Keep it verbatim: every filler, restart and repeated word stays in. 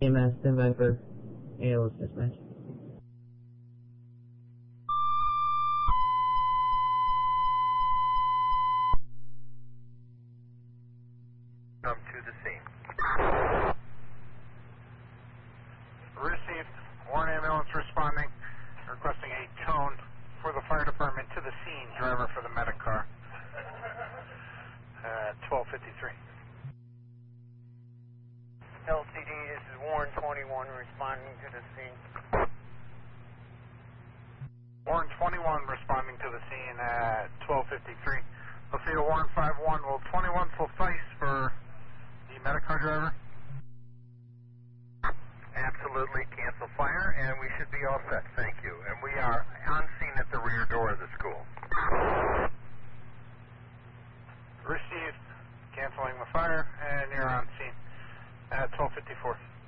E M S, stand by for A L S dispatch. Come to the scene. Received. Warren ambulance responding. Requesting a tone for the fire department to the scene. Driver for the medic car. Uh, twelve fifty-three. L C D, this is Warren twenty-one responding to the scene. Warren twenty-one responding to the scene at twelve fifty-three. Lafayette Warren five one. Will twenty-one suffice for the medic car driver? Absolutely, cancel fire, and we should be all set. Thank you. And we are on scene at the rear door of the school. Received. Canceling the fire, and you're on scene at twelve fifty-four.